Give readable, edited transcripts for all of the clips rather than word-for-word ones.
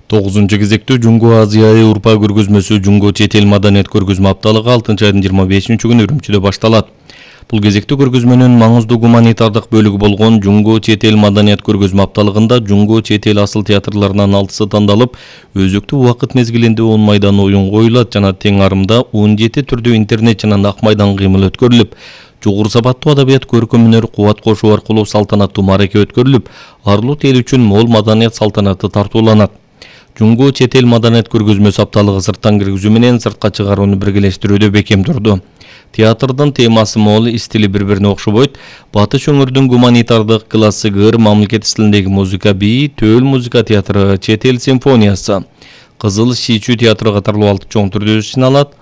9-njy кезекте Жуңго Азия Европа көргөзмөсү Жуңго чет эл маданият көргөзмө апталыгы 6-айдын 25-күнү Үрүмчүдө башталат. Бул кезекте көргөзмөнүн маңыздуу гуманитардык бөлүгү болгон Жуңго чет эл маданият көргөзмө апталыгында Жуңго чет эл асыл театрларынан 6сы тандалып, өзөктүү убакыт мезгилинде 10 майдан оюн коюлат жана тең арымда 17 түрдүү интернет жана ак майдан кыймыл өткөрүлүп, жогору сапаттуу адабият көркөмүнөр кубат кошуу аркылуу салтанаттуу маареке өткөрүлүп, арлут эл үчүн мол маданият салтанаты тартууланат. Жуңго чет эл маданият көргөзмөсү апталыгы сырттан киргизүү менен сыртка чыгарууну биргелештирүүдө бекем турду. Театрдын темасы мол, стили бири-бирине окшобойт. Батыш өңүрдүн гуманитардык классик ыр мамлекет стилиндеги музыка бии, төл музыка театры, чет эл симфониясы, Кызыл Шичүү театры катарлуу 6 чоң түрдө сыналат.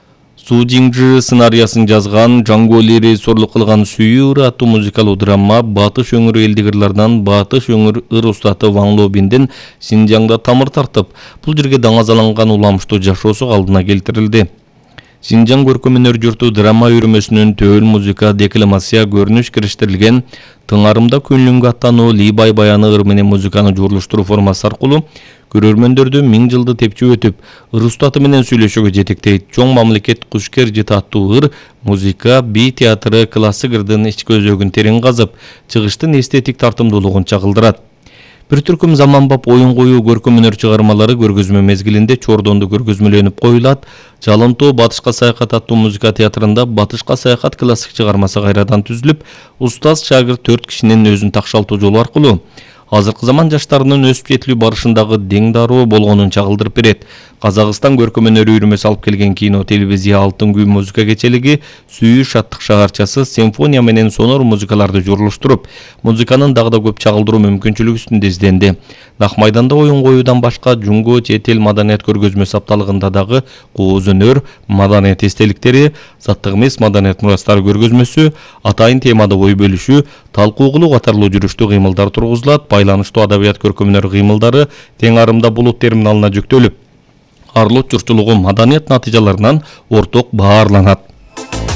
Су Жиңжи сценариясын жазган, Жаңго Ли режиссерлук кылган Сүйүр аттуу музыкалуу драма Батыш өңүрү элдик ырлардан Батыш өңүр ыр устаты Ваң Лобиндин Синжаңда тамыр тартып, бул жерге даңазаланган уламыштуу жашоосу калдына келтирилди. Синжаң көркөмүнөр журту драма үйрөмөсүнүн төл музыка декламация көрүнүш кириштирилген, тыңарымда күнлүнгө аттануу Ли Бай баяны ыр менен музыканы жуурулуштуруу формасы аркылуу көрөрмөндөрдү 1000 жылды тепчип өтүп, ыр устаты менен сүйлөшүүгө жетектейт. Чоң мамлекет кушкер жыты аттуу ыр, музыка, бий театры классик ырдын ички өзөгүн терең казып, чыгыштын эстетик тартымдуулугун чагылдырат. Бир түркүм заманбап оюн коюу көркөмүнөр чыгармалары көргөзмө мезгилинде Чордондо көргөзмөлөнүп коюлат. Жалынтоо Батышка саякат аттуу музыка театрында Батышка саякат классик чыгармасы кайрадан түзүлүп, устаз шагырт 4 кишинин өзүн такшалтуу жолу аркылуу азыркы заман жаштарынын өсүп жетилүү барышындагы дең дароо болгонун чагылдырып берет. Казакстан көркөмөнөрү үйрөмөсү алып келген кино, телевизия, Алтын күй музыка кечелиги, Сүйүү шаттык шаарчасы симфония менен сонор музыкаларды жуурулуштуруп, музыканын дагы да көп чагылдыруу мүмкүнчүлүгү үстүндө изденди. Нак майданда оюн коюудан башка Жуңго чет эл маданият көргөзмөсү апталыгында дагы кооз өнөр, маданият эстеликтери, заттык эмес маданият мурастары көргөзмөсү, атайын темада ой бөлүшүү, талкуу кылуу катарлуу жүрүштүү кыймылдар тургузулат. Байланыштуу адабият көркөмүнөр кыймылдары тең арымда булут терминалына жүктөлүп, арлут журтчулугу маданият натыйжаларынан орток баарланат.